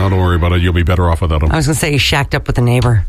Oh, don't worry about it. You'll be better off without him. I was going to say he shacked up with a neighbor.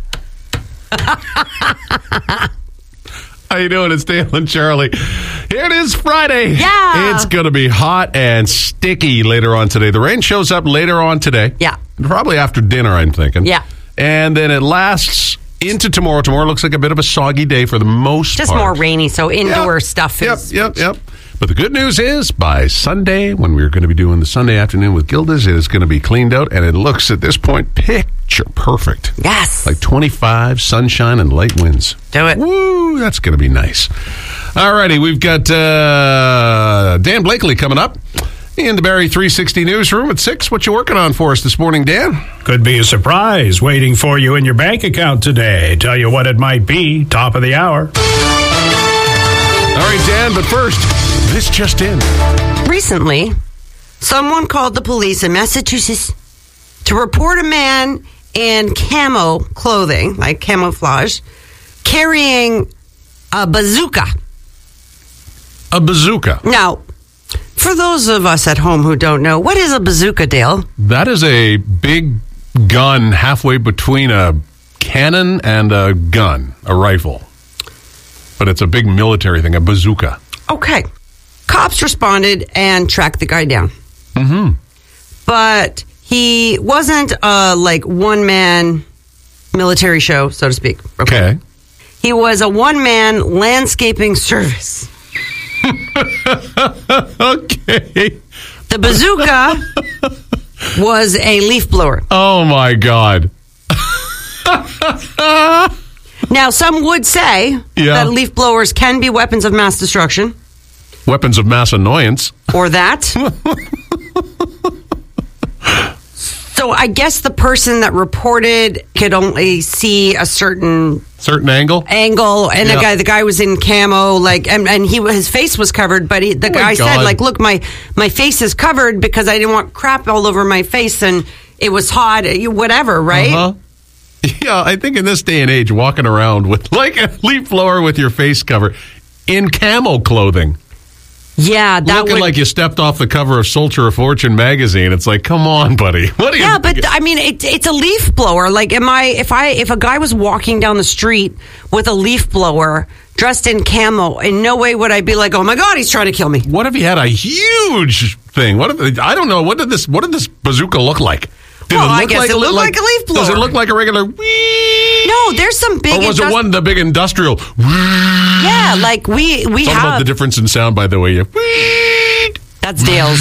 How you doing? It's Dale and Charlie. Here it is, Friday. Yeah. It's going to be hot and sticky later on today. The rain shows up later on today. Yeah. Probably after dinner, I'm thinking. Yeah. And then it lasts into tomorrow. Tomorrow looks like a bit of a soggy day for the most Just part. more rainy, so indoor stuff is... Yep. But the good news is, by Sunday, when we're going to be doing the Sunday afternoon with Gilda's, it is going to be cleaned out, and it looks, at this point, picture perfect. Yes. Like 25, sunshine, and light winds. Do it. Woo, that's going to be nice. All righty, we've got Dan Blakely coming up in the Barrie 360 newsroom at 6. What you working on for us this morning, Dan? Could be a surprise waiting for you in your bank account today. Tell you what it might be, top of the hour. All right, Dan, but first, this just in. Recently, someone called the police in Massachusetts to report a man in camo clothing, like camouflage, carrying a bazooka. A bazooka. Now, for those of us at home who don't know, what is a bazooka, Dale? That is a big gun halfway between a cannon and a gun, a rifle. But it's a big military thing, a bazooka. Okay. Cops responded and tracked the guy down. Mm-hmm. But he wasn't a, one-man military show, so to speak. Okay. He was a one-man landscaping service. Okay. The bazooka was a leaf blower. Oh, my God. Now, some would say that leaf blowers can be weapons of mass destruction. Weapons of mass annoyance. Or that. So I guess the person that reported could only see a certain angle, and the guy was in camo, and his face was covered, but the guy said, look, my face is covered because I didn't want crap all over my face, and it was hot, whatever, right? Uh-huh. Yeah, I think in this day and age, walking around with like a leaf blower with your face covered in camo clothing. Yeah, looking like you stepped off the cover of Soldier of Fortune magazine. It's like, come on, buddy. What are you? Yeah, but I mean, it's a leaf blower. Like, if a guy was walking down the street with a leaf blower dressed in camo, in no way would I be like, oh my God, he's trying to kill me. What if he had a huge thing? I don't know. What did this bazooka look like? I guess it looked like a leaf blower. Does it look like a regular? No, there's some big. Or was it the big industrial? Yeah, like we Talk have. about the difference in sound, by the way. That's Dale's.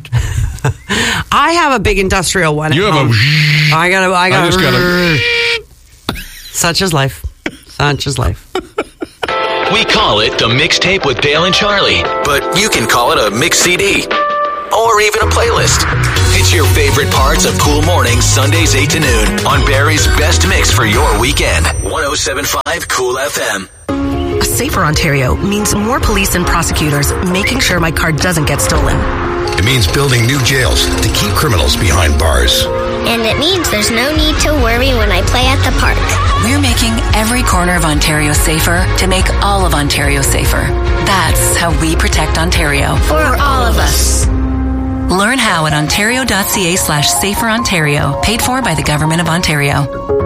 I have a big industrial one. You have home. I just got a. Such is life. Such is life. We call it the mixtape with Dale and Charlie, but you can call it a mix CD. Or even a playlist. It's your favorite parts of Cool Mornings, Sundays 8 to noon on Barrie's best mix for your weekend. 107.5 Cool FM. A safer Ontario means more police and prosecutors making sure my car doesn't get stolen. It means building new jails to keep criminals behind bars. And it means there's no need to worry when I play at the park. We're making every corner of Ontario safer to make all of Ontario safer. That's how we protect Ontario. For all of us. Learn how at ontario.ca/saferontario, paid for by the Government of Ontario.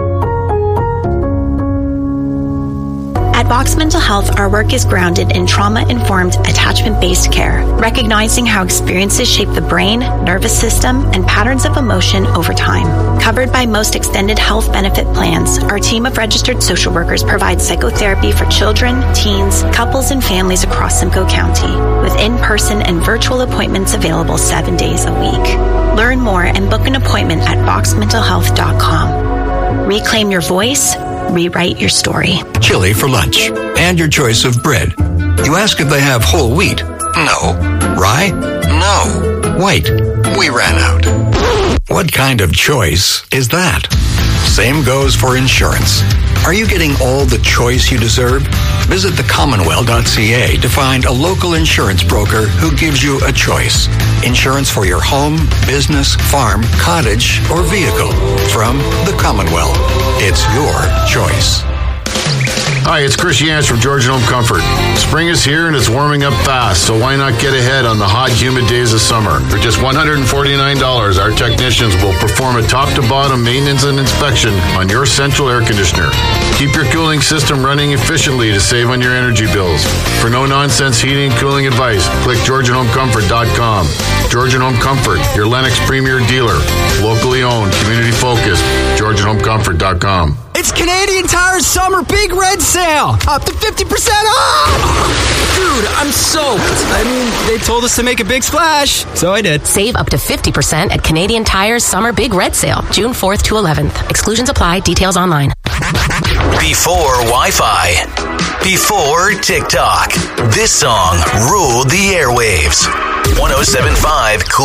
At Vox Mental Health, our work is grounded in trauma-informed, attachment-based care, recognizing how experiences shape the brain, nervous system, and patterns of emotion over time. Covered by most extended health benefit plans, our team of registered social workers provides psychotherapy for children, teens, couples, and families across Simcoe County, with in-person and virtual appointments available 7 days a week. Learn more and book an appointment at voxmentalhealth.com. Reclaim your voice. Rewrite your story. Chili for lunch. And your choice of bread. You ask if they have whole wheat. No. Rye? No. White. We ran out. What kind of choice is that? Same goes for insurance. Are you getting all the choice you deserve? Visit thecommonwealth.ca to find a local insurance broker who gives you a choice. Insurance for your home, business, farm, cottage, or vehicle. From the Commonwealth. It's your choice. Hi, it's Chris Yance from Georgian Home Comfort. Spring is here and it's warming up fast, so why not get ahead on the hot, humid days of summer? For just $149, our our technicians will perform a top-to-bottom maintenance and inspection on your central air conditioner. Keep your cooling system running efficiently to save on your energy bills. For no-nonsense heating and cooling advice, click GeorgianHomeComfort.com. Georgian Home Comfort, your Lennox premier dealer. Locally owned, community-focused. GeorgianHomeComfort.com. It's Canadian Tire's summer big red sale. Up to 50% off. Dude, I'm soaked. I mean, they told us to make a big splash, so I did. Save up to 50% at Canadian Tire's summer big red sale, June 4th to 11th. Exclusions apply. Details online. Before Wi-Fi. Before TikTok. This song ruled the airwaves. 107.5 Cool.